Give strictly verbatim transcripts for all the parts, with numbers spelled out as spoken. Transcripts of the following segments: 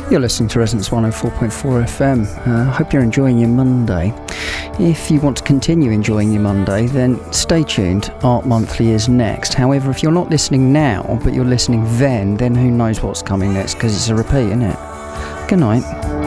You're listening to Resonance one oh four point four F M. I uh, hope you're enjoying your Monday. If you want to continue enjoying your Monday, then stay tuned. Art Monthly is next. However, if you're not listening now, but you're listening then, then who knows what's coming next, because it's a repeat, isn't it? Good night.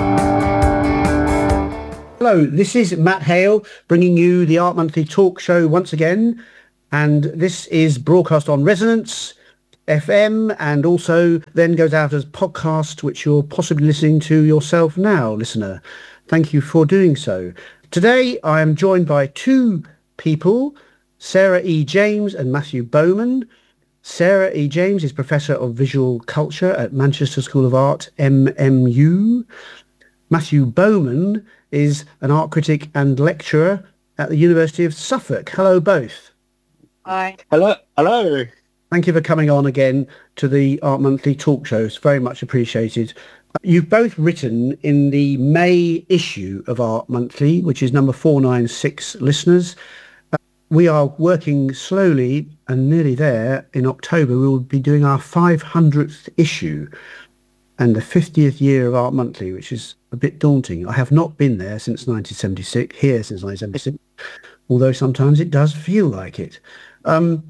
Hello, this is Matt Hale bringing you the Art Monthly talk show once again. And this is broadcast on Resonance F M and also then goes out as podcast, which you're possibly listening to yourself now, listener. Thank you for doing so. Today, I am joined by two people, Sarah E. James and Matthew Bowman. Sarah E. James is Professor of Visual Culture at Manchester School of Art, M M U. Matthew Bowman is an art critic and lecturer at the University of Suffolk. Hello, both. Hi. Hello. Hello. Thank you for coming on again to the Art Monthly talk shows. Very much appreciated. You've both written in the May issue of Art Monthly, which is number four ninety-six, listeners. Uh, we are working slowly and nearly there. In October, we will be doing our five hundredth issue and the fiftieth year of Art Monthly, which is a bit daunting. I have not been there since nineteen seventy-six, here since nineteen seventy-six, although sometimes it does feel like it. Um,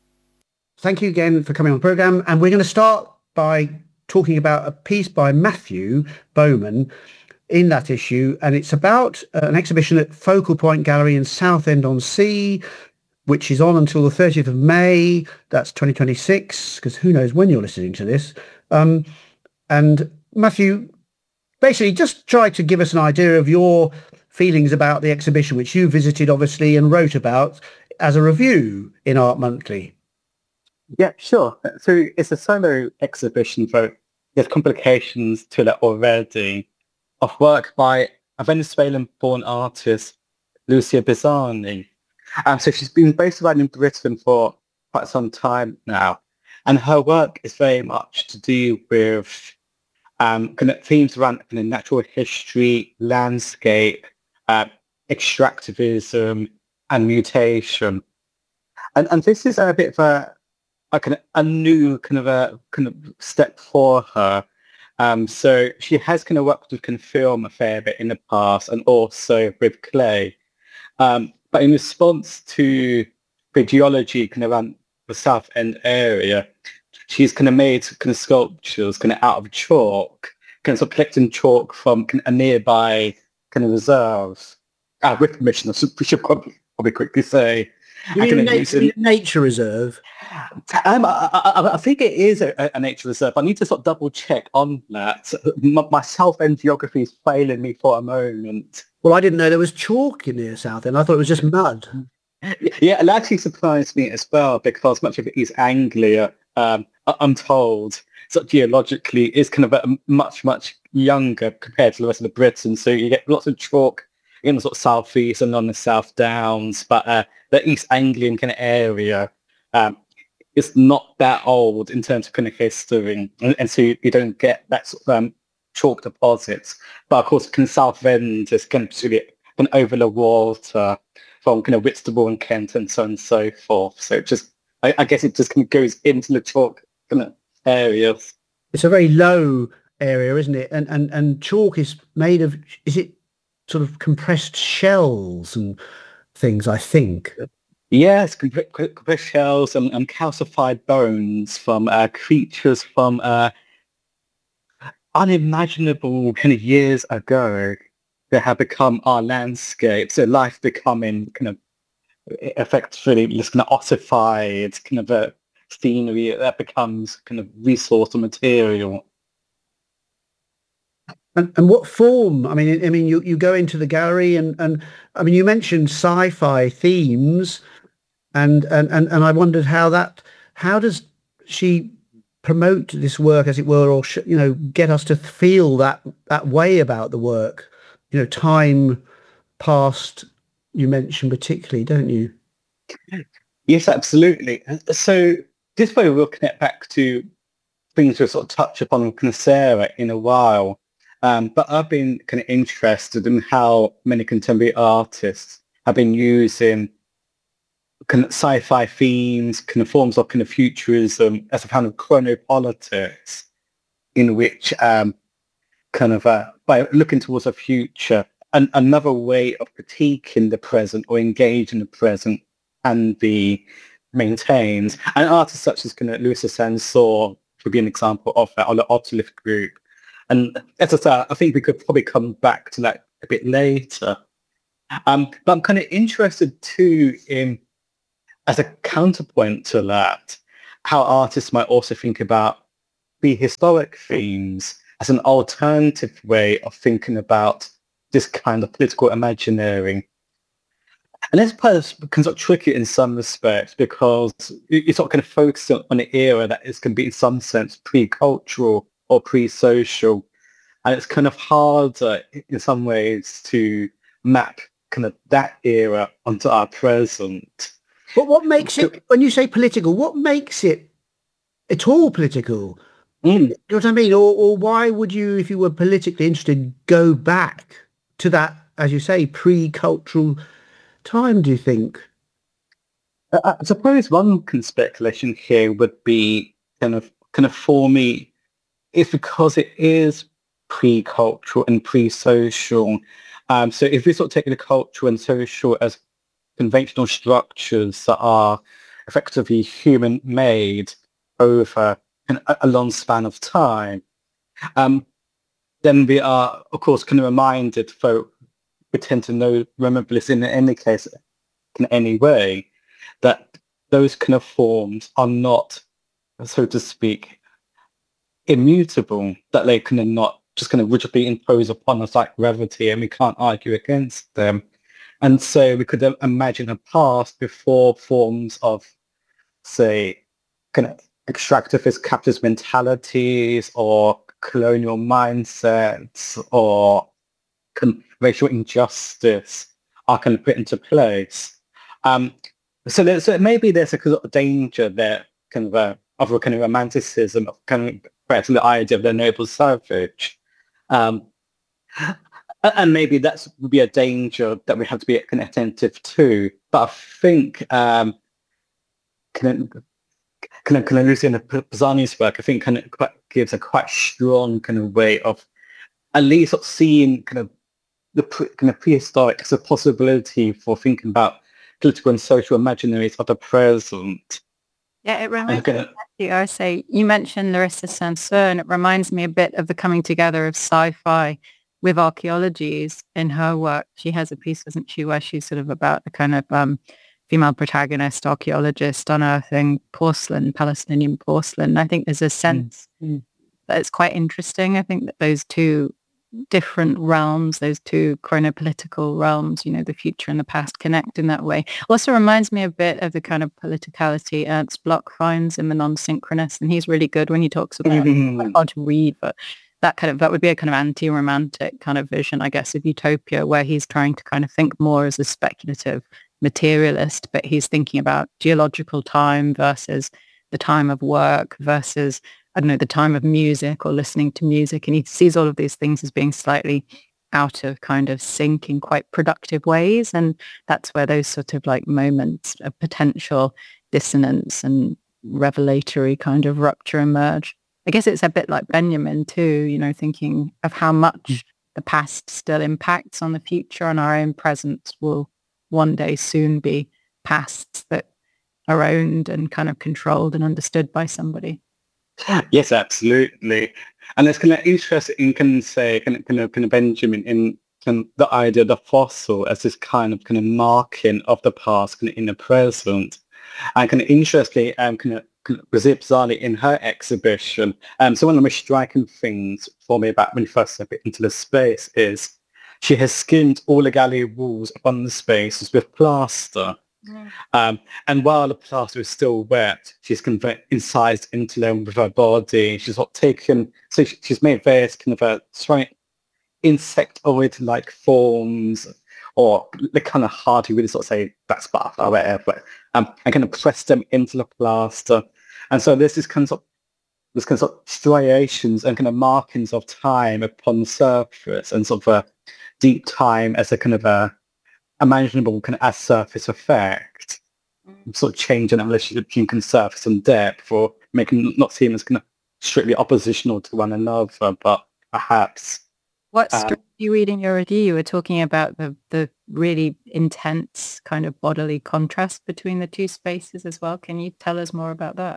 Thank you again for coming on the programme. And we're going to start by talking about a piece by Matthew Bowman in that issue. And it's about uh, an exhibition at Focal Point Gallery in Southend-on-Sea, which is on until the thirtieth of May. That's twenty twenty-six, because who knows when you're listening to this. Um, and Matthew, basically just try to give us an idea of your feelings about the exhibition, which you visited, obviously, and wrote about as a review in Art Monthly. Yeah, sure. So it's a solo exhibition, so there's complications to it already, of work by a Venezuelan-born artist, Lucia Pisani. Um, so she's been based around in Britain for quite some time now, and her work is very much to do with um, kind of themes around kind of natural history, landscape, uh, extractivism, and mutation. And and this is a bit of a a kind of a new kind of a kind of step for her. Um, so she has kind of worked with kind of film a fair bit in the past and also with clay. Um, but in response to the geology kind of around the South End area, she's kind of made kind of sculptures kind of out of chalk, kind of, sort of collecting chalk from kind of a nearby kind of reserve. Uh, with permission, I should probably, probably quickly say. You mean na- nature reserve? Um, I, I, I think it is a, a nature reserve. I need to sort of double check on that. My, my Southend geography is failing me for a moment. Well, I didn't know there was chalk in near Southend. I thought it was just mud. Yeah, it actually surprised me as well because much of it is Anglia. Um, I'm told, so geologically, it's kind of a much, much younger compared to the rest of the Britain. So you get lots of chalk in the sort of southeast and on the South Downs, but uh, the East Anglian kind of area um, is not that old in terms of kind of history, and, and so you, you don't get that sort of um, chalk deposits. But of course, kind of Southend is kind of really kind of over the water from kind of Whitstable and Kent and so on and so forth. So it just, I, I guess it just kind of goes into the chalk kind of areas. It's a very low area, isn't it? And and and chalk is made of, is it sort of compressed shells and things, I think? Yes, comp- compressed shells and, and calcified bones from uh, creatures from uh, unimaginable kind of years ago that have become our landscape. So life becoming kind of effectively this kind of ossified kind of a scenery that becomes kind of resource or material. And, and what form? I mean, I mean, you, you go into the gallery and, and I mean, you mentioned sci-fi themes, and, and, and, and I wondered how that, how does she promote this work, as it were, or sh- you know, get us to feel that that way about the work? You know, time past. You mentioned particularly, don't you? Yes, absolutely. So this way we'll connect back to things we'll sort of touch upon kind of Sarah in a while. Um, but I've been kind of interested in how many contemporary artists have been using kind of sci-fi themes, kind of forms of kind of futurism as a kind of chronopolitics in which um, kind of uh, by looking towards the future, an, another way of critiquing the present or engaging the present can be maintained. And artists such as kind of Louisa Sansor would be an example of that, or the Otolith group. And as I said, I think we could probably come back to that a bit later. Um, but I'm kind of interested too in, as a counterpoint to that, how artists might also think about prehistoric themes as an alternative way of thinking about this kind of political imaginary. And this part is kind of tricky in some respects because it's not kind of focusing on an era that is going to be in some sense pre-cultural or pre-social. And it's kind of harder in some ways to map kind of that era onto our present. But what makes it, when you say political, what makes it at all political? Mm. You know what I mean? Or, or why would you, if you were politically interested, go back to that, as you say, pre-cultural time, do you think? I suppose one can speculation here would be kind of, kind of for me, is because it is pre-cultural and pre-social. Um, so if we sort of take the cultural and social as conventional structures that are effectively human-made over an, a long span of time, um, then we are, of course, kind of reminded, though we tend to know, remember this in any case, in any way, that those kind of forms are not, so to speak, immutable, that they kind of not just kind of rigidly impose upon us like gravity, and we can't argue against them. And so we could imagine a past before forms of, say, kind of extractivist capitalist mentalities or colonial mindsets or kind of racial injustice are kind of put into place. Um, so, there, so maybe there's a kind of danger there, kind of a, of a kind of romanticism, of kind of back to the idea of the noble savage. Um, and maybe that's would be a danger that we have to be kind of attentive to. But I think um, kind of kind of kind of Luciano Pisani's work, I think, kind of quite gives a quite strong kind of way of at least sort of seeing kind of the pre, kind of prehistoric as a possibility for thinking about political and social imaginaries of the present. Yeah, it reminds me, you, I say, you mentioned Larissa Sanseur, and it reminds me a bit of the coming together of sci-fi with archaeologies in her work. She has a piece, isn't she, where she's sort of about the kind of um, female protagonist, archaeologist unearthing porcelain, Palestinian porcelain. I think there's a sense mm. that it's quite interesting. I think that those two different realms, those two chronopolitical realms, you know, the future and the past connect in that way. Also reminds me a bit of the kind of politicality Ernst Bloch finds in The Non-Synchronous, and he's really good when he talks about mm-hmm. it's hard to read, but that kind of, that would be a kind of anti-romantic kind of vision, I guess, of utopia, where he's trying to kind of think more as a speculative materialist, but he's thinking about geological time versus the time of work versus, I don't know, the time of music or listening to music. And he sees all of these things as being slightly out of kind of sync in quite productive ways. And that's where those sort of like moments of potential dissonance and revelatory kind of rupture emerge. I guess it's a bit like Benjamin too, you know, thinking of how much the past still impacts on the future, and our own presence will one day soon be pasts that are owned and kind of controlled and understood by somebody. Yes, absolutely. And it's kind of interesting, can say, kind of, kind of, kind of Benjamin in kind of the idea of the fossil as this kind of kind of marking of the past kind of in the present. And kind of interestingly, um, kind of, kind of Razia Pisani in her exhibition. Um, so one of the most striking things for me about when you first step into the space is she has skinned all the gallery walls upon the spaces with plaster. Mm. Um, and while the plaster is still wet, she's kind of incised into them with her body. She's not taken, so she, she's made various kind of a slight insectoid-like forms, or the kind of hard to really sort of say that's bath or whatever, but um, and kind of press them into the plaster. And so there's this kind of this kind of, sort of striations and kind of markings of time upon the surface, and sort of a deep time as a kind of a imaginable kind of as surface effect, mm. sort of changing that relationship between kind of surface and depth, or making not seem as kind of strictly oppositional to one another, but perhaps What Um, struck you reading your review? You were talking about the, the really intense kind of bodily contrast between the two spaces as well. Can you tell us more about that?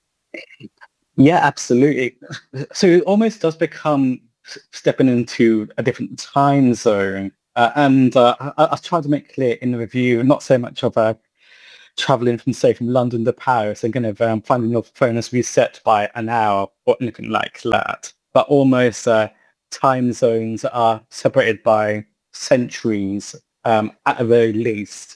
Yeah, absolutely. So it almost does become stepping into a different time zone. Uh, and uh, I, I tried to make clear in the review, not so much of a traveling from, say, from London to Paris and kind of um, finding your phone is reset by an hour or anything like that, but almost uh, time zones are separated by centuries um, at the very least.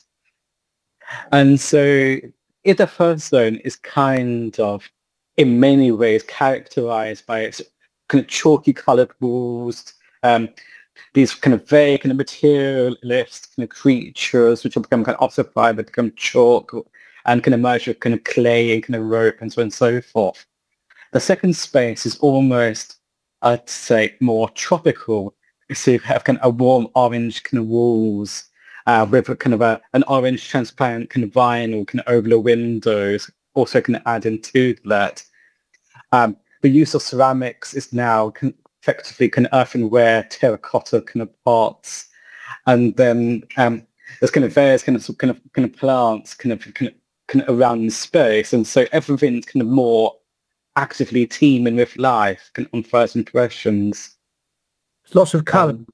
And so if the first zone is kind of, in many ways, characterized by its kind of chalky colored walls, um, these kind of vague kind of materialist kind of creatures which have become kind of ossified, but become chalk and can emerge with kind of clay and kind of rope and so on and so forth. The second space is almost, I'd say, more tropical. So you have kind of a warm orange kind of walls uh, with a kind of a, an orange transparent kind of vinyl kind of over the windows, also kind of adding to that. Um, the use of ceramics is now con- effectively kind of earthenware, terracotta kind of pots, and then um, there's kind of various kind of kind of kind of plants kind of kind of, kind of around the space, and so everything's kind of more actively teeming with life kind of on first impressions. Lots of colour. Um,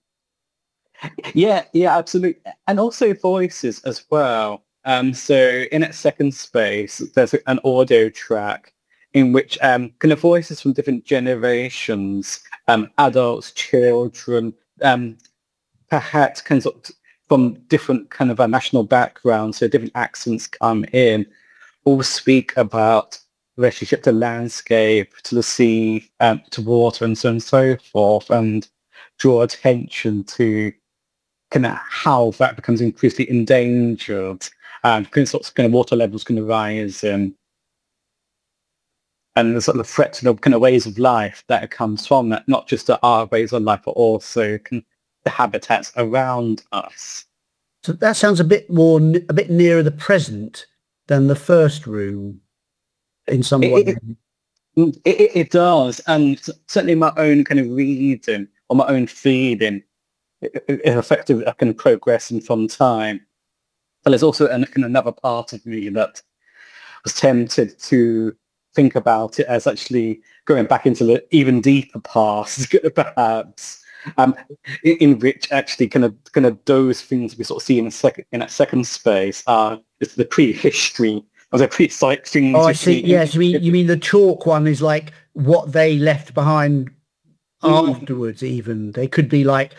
yeah, yeah, absolutely, and also voices as well. Um, so in that second space, there's an audio track in which um, kind of voices from different generations, um, adults, children, um, perhaps kind of from different kind of a national backgrounds, so different accents come in, all speak about relationship to landscape, to the sea, um, to water, and so on and so forth, and draw attention to kind of how that becomes increasingly endangered, and kind of, sort of, kind of water levels can rise in. And the sort of threat to the kind of ways of life that comes from that, not just to our ways of life, but also can, the habitats around us. So that sounds a bit more, a bit nearer the present than the first room in some it, way. It, it, it, it does, and certainly my own kind of reading or my own feeling, it, it effectively I can progress in from time. But there's also an, another part of me that was tempted to think about it as actually going back into the even deeper past, perhaps, um, in, in which actually kind of kind of those things we sort of see in a second in that second space are it's the prehistory or the prehistoric things. Oh, I see. Yes, you mean you mean the chalk one is like what they left behind mm. afterwards. Even they could be like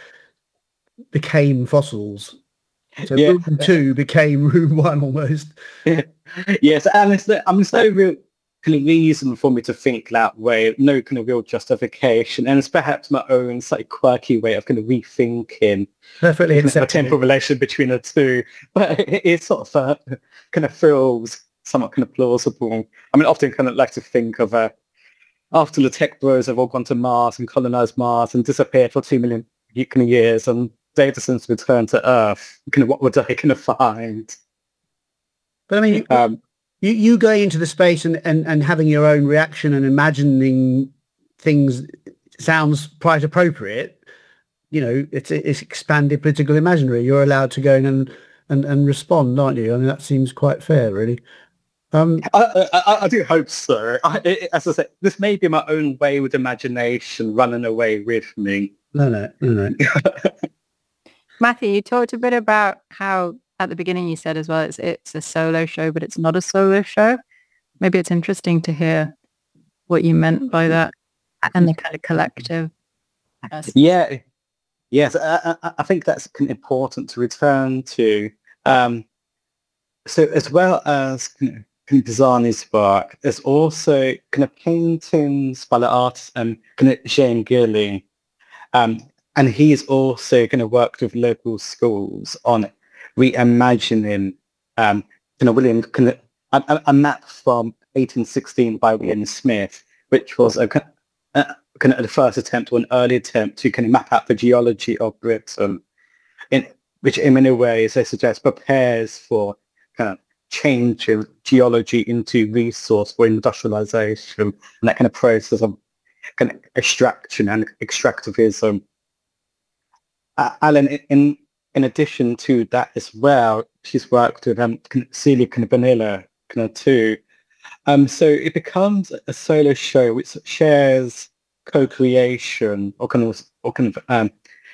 became fossils. So yeah. Room two became room one almost. Yeah. Yes, and it's the, I mean, it's no real kind of reason for me to think that way. No kind of real justification, and it's perhaps my own slightly quirky way of kind of rethinking perfectly kind of a temporal relation between the two. But it, it sort of uh, kind of feels somewhat kind of plausible. I mean, often kind of like to think of uh, after the tech bros have all gone to Mars and colonized Mars and disappeared for two million kind of years, and Davison's returned to Earth. Kind of what would I kind of find? But I mean, um, you, you going into the space and, and, and having your own reaction and imagining things sounds quite appropriate. You know, it's it's expanded political imaginary. You're allowed to go in and, and, and respond, aren't you? I mean, that seems quite fair, really. Um, I, I, I do hope so. I, it, as I said, this may be my own way with imagination running away with me. No, no, no, no. Matthew, you talked a bit about how at the beginning you said as well it's it's a solo show, but it's not a solo show. Maybe it's interesting to hear what you meant by that and the kind of collective. Yeah, yes, I, I, I think that's important to return to. Um, so as well as you know, kind of Pisani's work, there's also kind of paintings by the artist um, kind of Shane Gilly. Um, and he's also kind of worked with local schools on reimagining um, kind of William, kind of, a, a map from eighteen sixteen by William Smith, which was a, a kind of the first attempt or an early attempt to kind of map out the geology of Britain, in which in many ways they suggest prepares for kind of change of geology into resource for industrialization and that kind of process of kind of extraction and extractivism. uh, Alan, in in addition to that as well, she's worked with um, Celia kind of Vanilla kind of too. Um, so it becomes a solo show which shares co-creation or kind of or kind of um,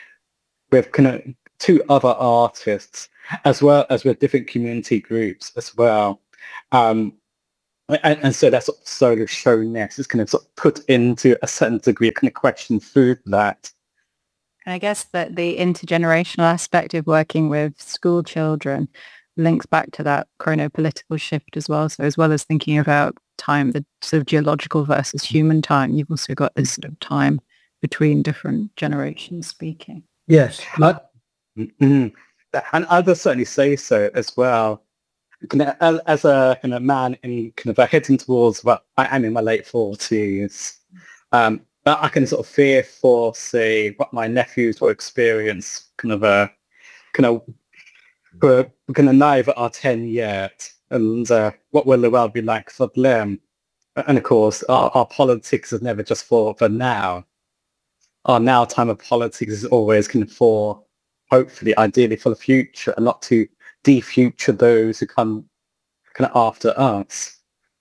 with kind of two other artists as well as with different community groups as well. Um, and, and so that sort of solo show next is kind of sort of put into a certain degree of kind of question through that. And I guess that the intergenerational aspect of working with school children links back to that chronopolitical shift as well. So as well as thinking about time, the sort of geological versus human time, you've also got this sort of time between different generations speaking. Yes. Uh, mm-hmm. And I will certainly say so as well. As, as a kind of man in kind of a heading towards, well, I am in my late forties. Um, but I can sort of fear for, say, what my nephews will experience, kind of a, kind of, we're kind of neither are ten yet, and uh, what will the world be like for them? And of course, our, our politics is never just for the now. Our now time of politics is always kind of for, hopefully, ideally for the future, and not to de-future those who come kind of after us.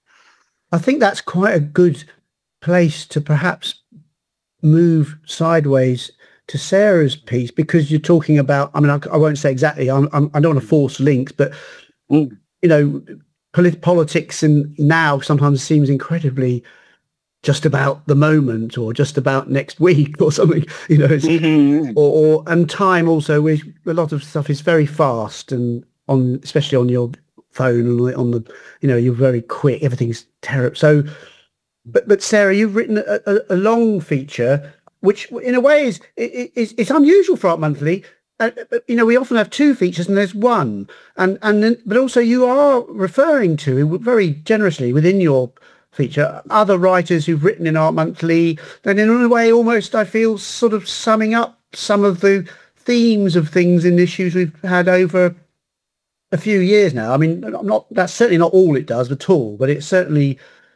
I think that's quite a good place to perhaps move sideways to Sarah's piece, because you're talking about, I mean, I, I won't say exactly, I'm, I'm, I don't want to force links, but, mm. you know, polit- politics and now sometimes seems incredibly just about the moment or just about next week or something, you know, it's, mm-hmm. or, or and time also, with a lot of stuff is very fast, and on, especially on your phone, on the, you know, you're very quick, everything's terrible. So, but, but Sarah, you've written a, a, a long feature, which in a way is, is, is unusual for Art Monthly. Uh, but, you know, we often have two features and there's one, and, and then, but also you are referring to very generously within your feature other writers who've written in Art Monthly, and in a way almost I feel sort of summing up some of the themes of things and issues we've had over a few years now. I mean, I'm not, that's certainly not all it does at all, but it certainly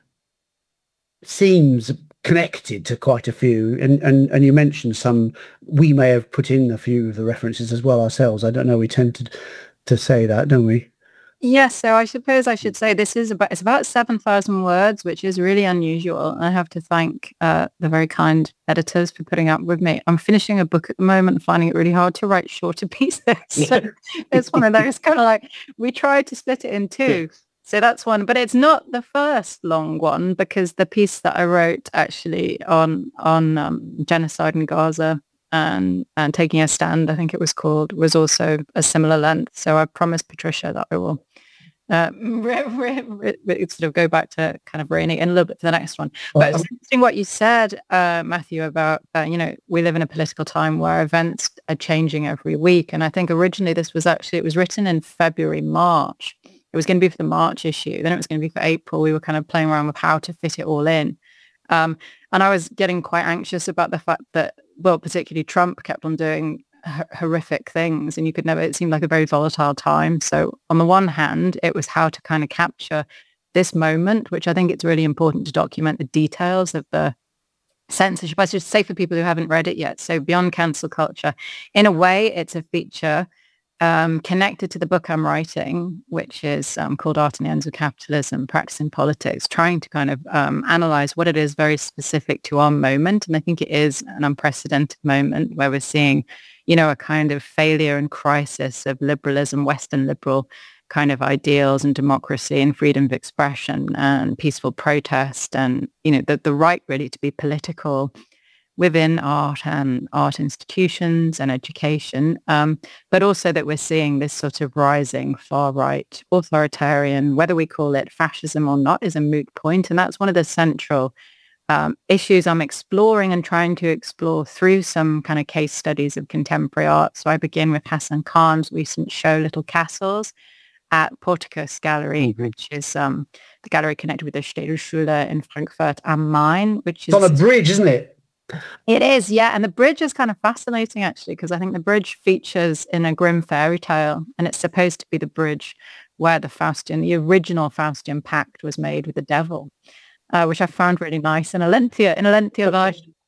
seems connected to quite a few, and, and, and you mentioned some, we may have put in a few of the references as well ourselves. I don't know, we tend to, to say that, don't we? Yes, so I suppose I should say this is about, it's about seven thousand words, which is really unusual. I have to thank uh, the very kind editors for putting up with me. I'm finishing a book at the moment and finding it really hard to write shorter pieces. So it's one of those kind of like, we tried to split it in two. So that's one, but it's not the first long one, because the piece that I wrote actually on on um, genocide in Gaza and and taking a stand, I think it was called, was also a similar length. So I promised Patricia that I will uh, re- re- re- sort of go back to kind of reining in a little bit for the next one. But well, it's interesting what you said, uh, Matthew, about, uh, you know, we live in a political time where events are changing every week. And I think originally this was actually, it was written in February, March. It was going to be for the March issue. Then it was going to be for April. We were kind of playing around with how to fit it all in. Um, and I was getting quite anxious about the fact that, well, particularly Trump kept on doing h- horrific things, and you could never, it seemed like a very volatile time. So on the one hand, it was how to kind of capture this moment, which I think it's really important to document the details of the censorship. I should say for people who haven't read it yet. So Beyond Cancel Culture, in a way, it's a feature Um, connected to the book I'm writing, which is um, called Art and the Ends of Capitalism, Practicing Politics, trying to kind of um, analyze what it is very specific to our moment. And I think it is an unprecedented moment where we're seeing, you know, a kind of failure and crisis of liberalism, Western liberal kind of ideals and democracy and freedom of expression and peaceful protest and, you know, the, the right really to be political within art and art institutions and education, um, but also that we're seeing this sort of rising far-right authoritarian, whether we call it fascism or not is a moot point. And that's one of the central um, issues I'm exploring and trying to explore through some kind of case studies of contemporary art. So I begin with Hassan Khan's recent show, Little Castles, at Porticus Gallery, mm-hmm. which is um, the gallery connected with the Städelschule in Frankfurt am Main, which is... It's on a bridge, isn't it? It is, yeah. And the bridge is kind of fascinating, actually, because I think the bridge features in a Grimm fairy tale, and it's supposed to be the bridge where the Faustian, the original Faustian pact was made with the devil, uh, which I found really nice in a lengthier, in a lengthier version.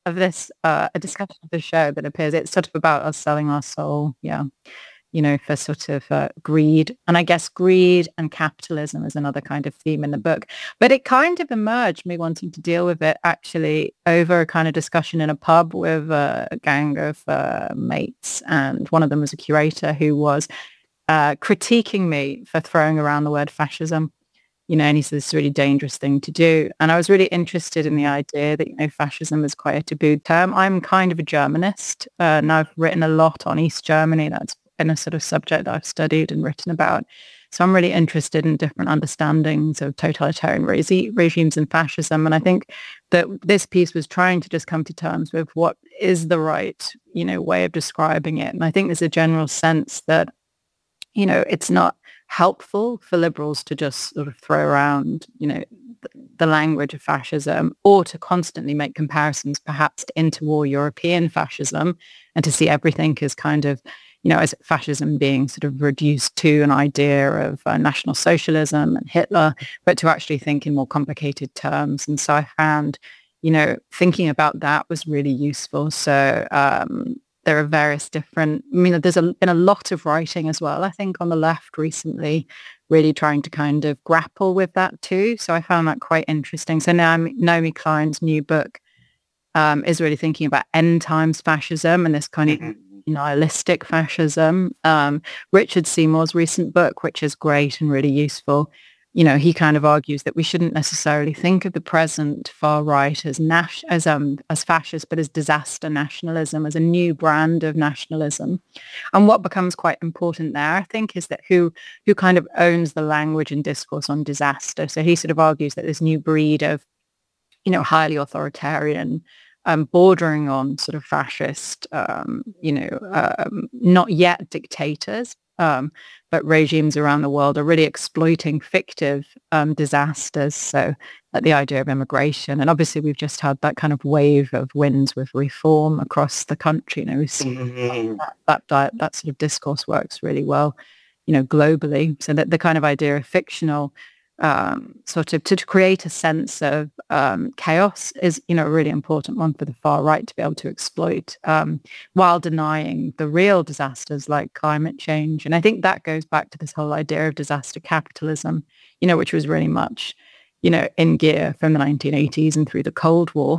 of this, uh, a discussion of the show that appears. It's sort of about us selling our soul, yeah, you know, for sort of uh, greed. And I guess greed and capitalism is another kind of theme in the book. But it kind of emerged, me wanting to deal with it actually over a kind of discussion in a pub with uh, a gang of uh, mates. And one of them was a curator who was uh, critiquing me for throwing around the word fascism. You know, and he said it's a really dangerous thing to do. And I was really interested in the idea that, you know, fascism is quite a taboo term. I'm kind of a Germanist, uh, and I've written a lot on East Germany. That's been a sort of subject that I've studied and written about. So I'm really interested in different understandings of totalitarian regi- regimes and fascism. And I think that this piece was trying to just come to terms with what is the right, you know, way of describing it. And I think there's a general sense that, you know, it's not helpful for liberals to just sort of throw around, you know, the, the language of fascism, or to constantly make comparisons perhaps to interwar European fascism, and to see everything as kind of, you know, as fascism being sort of reduced to an idea of uh, National Socialism and Hitler, but to actually think in more complicated terms. And so I found, you know, thinking about that was really useful. So um, there are various different, I mean, there's a, been a lot of writing as well, I think, on the left recently, really trying to kind of grapple with that too. So I found that quite interesting. So now Naomi Klein's new book um, is really thinking about end times fascism and this kind of nihilistic fascism. Um, Richard Seymour's recent book, which is great and really useful, you know, he kind of argues that we shouldn't necessarily think of the present far right as nas- as um as fascist, but as disaster nationalism, as a new brand of nationalism. And what becomes quite important there, I think, is that who who kind of owns the language and discourse on disaster. So he sort of argues that this new breed of, you know, highly authoritarian, um, bordering on sort of fascist, um, you know, um, not yet dictators, um, but regimes around the world are really exploiting fictive um, disasters. So like the idea of immigration. And obviously we've just had that kind of wave of winds with reform across the country. You know, we've seen Mhm. that, that, that, that sort of discourse works really well, you know, globally. So that the kind of idea of fictional um, sort of to, to create a sense of um, chaos is, you know, a really important one for the far right to be able to exploit, um, while denying the real disasters like climate change. And I think that goes back to this whole idea of disaster capitalism, you know, which was really much, you know, in gear from the nineteen eighties and through the Cold War.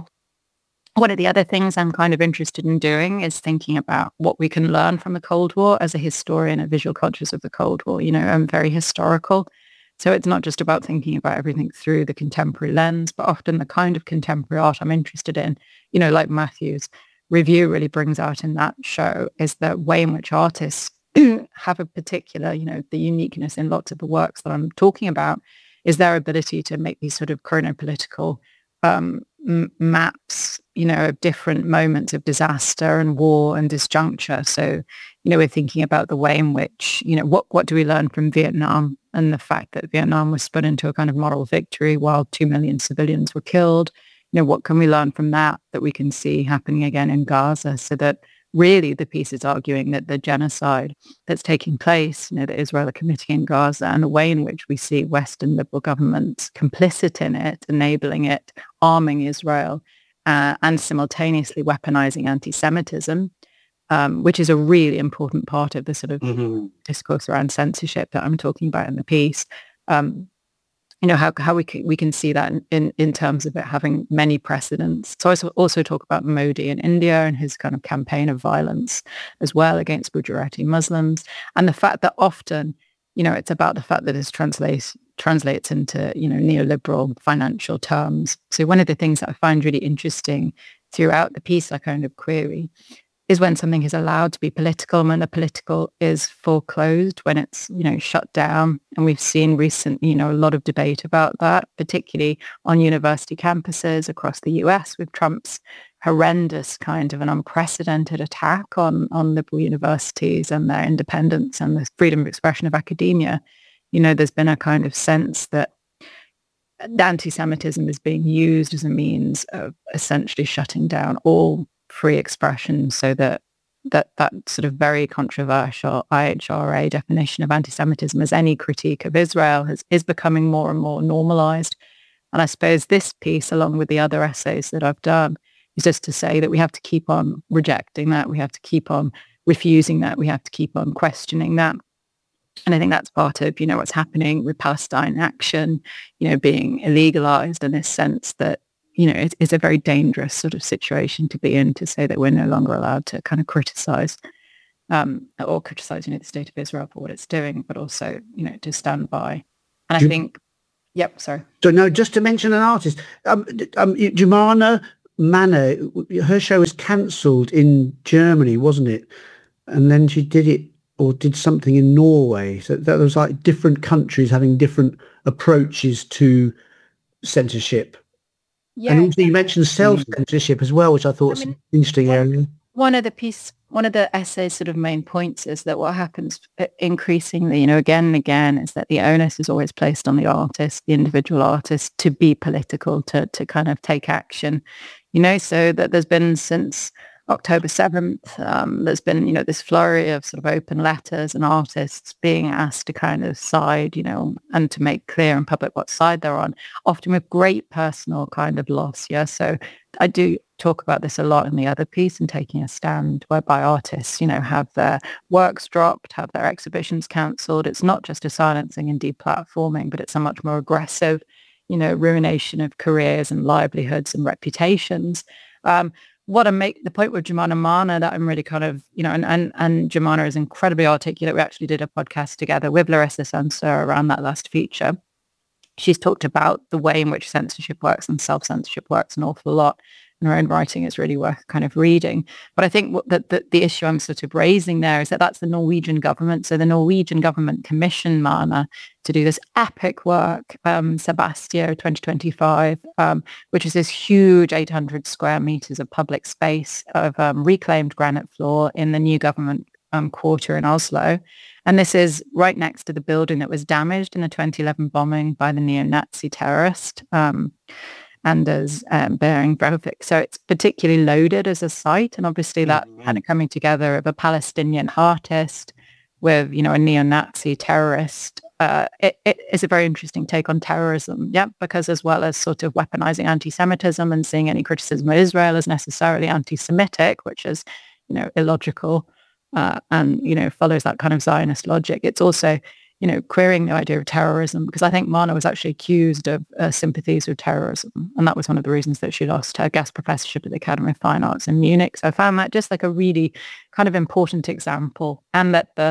One of the other things I'm kind of interested in doing is thinking about what we can learn from the Cold War. As a historian, a visual conscious of the Cold War, you know, I'm very historical. So it's not just about thinking about everything through the contemporary lens, but often the kind of contemporary art I'm interested in, you know, like Matthew's review really brings out in that show, is the way in which artists have a particular, you know, the uniqueness in lots of the works that I'm talking about is their ability to make these sort of chronopolitical um, m- maps, you know, of different moments of disaster and war and disjuncture. So, you know, we're thinking about the way in which, you know, what, what do we learn from Vietnam and the fact that Vietnam was spun into a kind of moral victory while two million civilians were killed. You know, what can we learn from that that we can see happening again in Gaza, so that really the piece is arguing that the genocide that's taking place, you know, that Israel are committing in Gaza, and the way in which we see Western liberal governments complicit in it, enabling it, arming Israel, uh, and simultaneously weaponizing anti-Semitism, um, which is a really important part of the sort of Mhm. discourse around censorship that I'm talking about in the piece. Um, you know, how how we can we can see that in, in, in terms of it having many precedents. So I also, also talk about Modi in India and his kind of campaign of violence as well against Gujarati Muslims, and the fact that often, you know, it's about the fact that this translates translates into, you know, neoliberal financial terms. So one of the things that I find really interesting throughout the piece, I kind of query, is when something is allowed to be political, when the political is foreclosed, when it's, you know, shut down. And we've seen recent, you know, a lot of debate about that, particularly on university campuses across the U S with Trump's horrendous kind of an unprecedented attack on, on liberal universities and their independence and the freedom of expression of academia. You know, there's been a kind of sense that anti-Semitism is being used as a means of essentially shutting down all free expression, so that that that sort of very controversial I H R A definition of anti-Semitism as any critique of Israel has, is becoming more and more normalized. And I suppose this piece, along with the other essays that I've done, is just to say that we have to keep on rejecting that. We have to keep on refusing that. We have to keep on questioning that. And I think that's part of, you know, what's happening with Palestine action, you know, being illegalized in this sense that, you know, it is a very dangerous sort of situation to be in, to say that we're no longer allowed to kind of criticize um, or criticize, you know, the state of Israel for what it's doing, but also, you know, to stand by. And I think, yep, sorry. So no, just to mention an artist, um, um, Jumana Manner, her show was cancelled in Germany, wasn't it? And then she did it, or did something in Norway. So that was like different countries having different approaches to censorship. Yeah. And also you mentioned self-censorship as well, which I thought I was mean, an interesting one, area. One of the piece, one of the essay's sort of main points is that what happens increasingly, you know, again and again, is that the onus is always placed on the artist, the individual artist, to be political, to to kind of take action, you know, so that there's been since October seventh, um, there's been, you know, this flurry of sort of open letters and artists being asked to kind of side, you know, and to make clear in public what side they're on, often with great personal kind of loss. Yeah. So I do talk about this a lot in the other piece, and taking a stand whereby artists, you know, have their works dropped, have their exhibitions cancelled. It's not just a silencing and deplatforming, but it's a much more aggressive, you know, ruination of careers and livelihoods and reputations. Um, What I make the point with Jumana Manner that I'm really kind of, you know, and, and, and Jumana is incredibly articulate. We actually did a podcast together with Larissa Sansur around that last feature. She's talked about the way in which censorship works and self-censorship works an awful lot. And her own writing is really worth kind of reading. But I think what the, the, the issue I'm sort of raising there is that that's the Norwegian government. So the Norwegian government commissioned Manner to do this epic work, um, Sebastia twenty twenty-five, um, which is this huge eight hundred square meters of public space of um, reclaimed granite floor in the new government um, quarter in Oslo. And this is right next to the building that was damaged in the twenty eleven bombing by the neo-Nazi terrorist. Um, Anders um, Behring Breivik. So it's particularly loaded as a site, and obviously that mm-hmm. kind of coming together of a Palestinian artist with, you know, a neo-Nazi terrorist. Uh, it, it is a very interesting take on terrorism, yeah, because as well as sort of weaponizing anti-Semitism and seeing any criticism of Israel as necessarily anti-Semitic, which is, you know, illogical uh, and, you know, follows that kind of Zionist logic. It's also, you know, querying the idea of terrorism, because I think Manner was actually accused of uh, sympathies with terrorism. And that was one of the reasons that she lost her guest professorship at the Academy of Fine Arts in Munich. So I found that just like a really kind of important example, and that the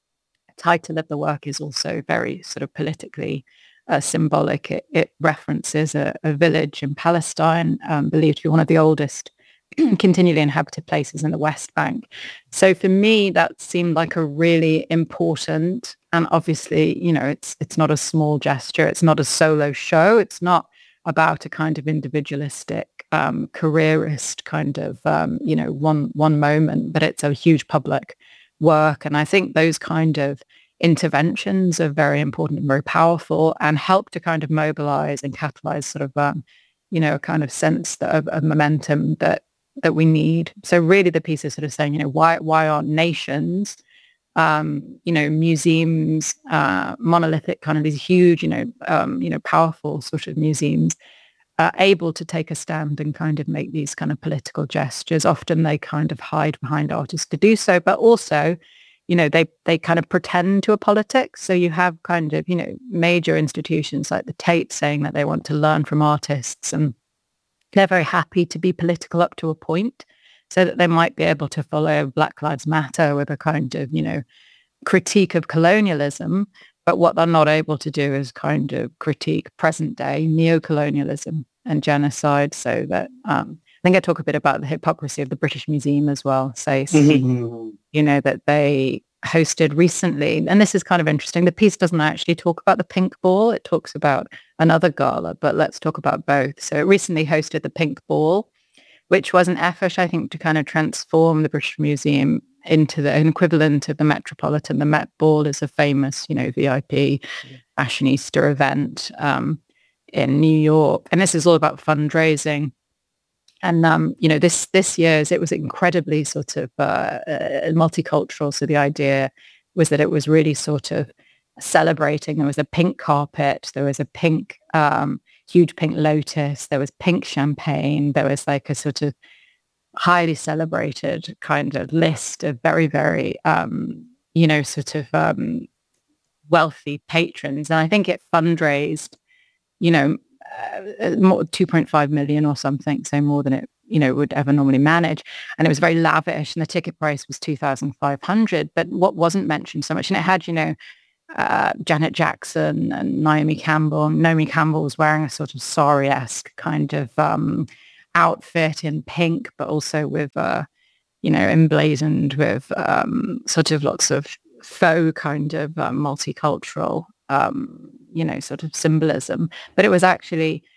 title of the work is also very sort of politically uh, symbolic. It, it references a, a village in Palestine, um, believed to be one of the oldest continually inhabited places in the West Bank. So for me, that seemed like a really important, and obviously, you know, it's it's not a small gesture. It's not a solo show. It's not about a kind of individualistic, um, careerist kind of, um, you know, one one moment, but it's a huge public work. And I think those kind of interventions are very important and very powerful, and help to kind of mobilize and catalyze sort of, um, you know, a kind of sense of, of momentum that that we need. So really the piece is sort of saying, you know, why why aren't nations, um, you know, museums, uh, monolithic kind of these huge, you know, um, you know, powerful sort of museums, uh, able to take a stand and kind of make these kind of political gestures. Often they kind of hide behind artists to do so, but also, you know, they, they kind of pretend to a politics. So you have kind of, you know, major institutions like the Tate saying that they want to learn from artists, and they're very happy to be political up to a point, so that they might be able to follow Black Lives Matter with a kind of, you know, critique of colonialism. But what they're not able to do is kind of critique present day neocolonialism and genocide. So that, um, I think I talk a bit about the hypocrisy of the British Museum as well. Say, so, mm-hmm. you know, that they hosted recently, and this is kind of interesting, the piece doesn't actually talk about the Pink Ball, it talks about another gala, but let's talk about both. So it recently hosted the Pink Ball, which was an effort, I think, to kind of transform the British Museum into the an equivalent of the Metropolitan. The Met Ball is a famous, you know, V I P yeah. fashionista event um, in New York, and this is all about fundraising. And, um, you know, this this year's, it was incredibly sort of uh, uh, multicultural. So the idea was that it was really sort of celebrating. There was a pink carpet. There was a pink, um, huge pink lotus. There was pink champagne. There was like a sort of, highly celebrated kind of list of very, very, um, you know, sort of um, wealthy patrons. And I think it fundraised, you know, uh, more, two point five million or something, so more than it, you know, would ever normally manage. And it was very lavish, and the ticket price was two thousand five hundred. But what wasn't mentioned so much, and it had, you know, uh, Janet Jackson and Naomi Campbell. Naomi Campbell was wearing a sort of sari-esque kind of um, outfit in pink, but also with, uh, you know, emblazoned with um, sort of lots of faux kind of um, multicultural, um, you know, sort of symbolism. But it was actually